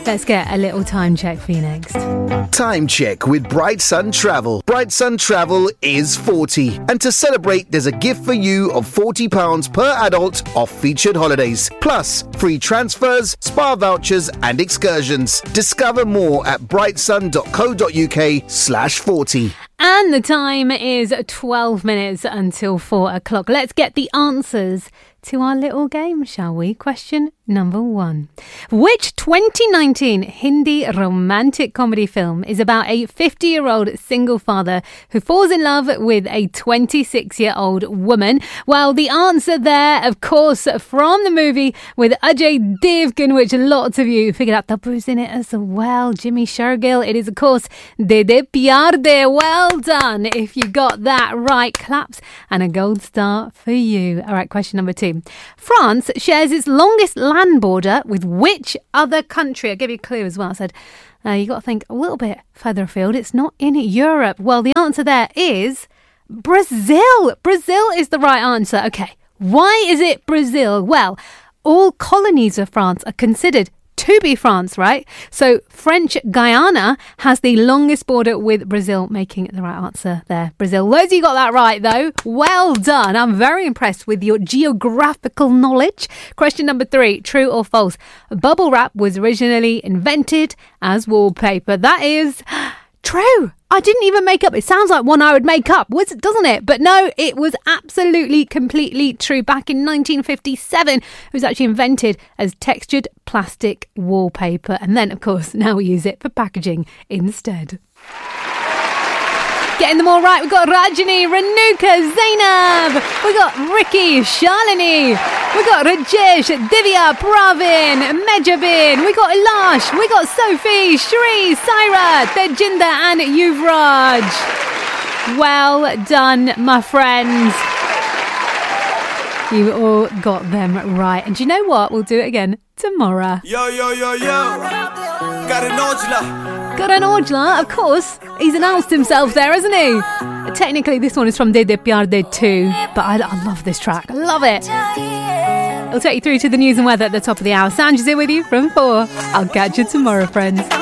Let's get a little time check for you next. Time check with Bright Sun Travel. Bright Sun Travel is 40. And to celebrate, there's a gift for you of £40 per adult off featured holidays. Plus, free transfers, spa vouchers and excursions. Discover more at brightsun.co.uk/40. And the time is 12 minutes until 4 o'clock. Let's get the answers to our little game, shall we? Question number 1. Which 2019 Hindi romantic comedy film is about a 50-year-old single father who falls in love with a 26-year-old woman? Well, the answer there, of course, from the movie with Ajay Devgan, which lots of you figured out. Tabu's in it as well. Jimmy Shergill. It is, of course, De De Pyar De. Well done. If you got that right, claps and a gold star for you. All right, question number 2. France shares its longest land border with which other country? I'll give you a clue as well. I said, you got to think a little bit further afield. It's not in Europe. Well, the answer there is Brazil. Brazil is the right answer. Okay, why is it Brazil? Well, all colonies of France are considered to be France, right? So French Guyana has the longest border with Brazil, making it the right answer there. Brazil. Loads of you got that right, though. Well done. I'm very impressed with your geographical knowledge. Question number 3, true or false? Bubble wrap was originally invented as wallpaper. That is true. I didn't even make up. It sounds like one I would make up, doesn't it? But no, it was absolutely, completely true. Back in 1957, it was actually invented as textured plastic wallpaper. And then, of course, now we use it for packaging instead. Getting them all right. We've got Rajini, Renuka, Zainab. We've got Ricky, Shalini. We've got Rajesh, Divya, Pravin, Mejabin. We've got Ilash. We've got Sophie, Shri, Saira, Tejinder and Yuvraj. Well done, my friends. You all got them right. And do you know what? We'll do it again tomorrow. Yo. Got an Ojla, of course. He's announced himself there, hasn't he? Technically, this one is from De De Pyar De 2, but I love this track. I love it. It'll take you through to the news and weather at the top of the hour. Sandra's here with you from 4. I'll catch you tomorrow, friends.